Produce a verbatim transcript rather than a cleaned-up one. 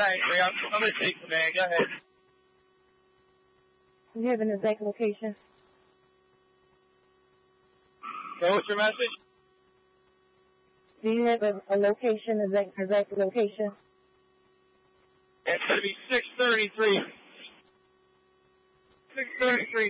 ninety-three. I'm, I'm going to take command. Go ahead. Do you have an exact location? So what's your message? Do you have a, a location, exact, exact location? It's going to be six thirty-three. six thirty-three